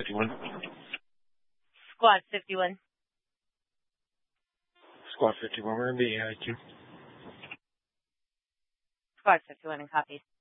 51. Squad 51. Squad 51, we're going to be here, 2. Squad 51 and copy.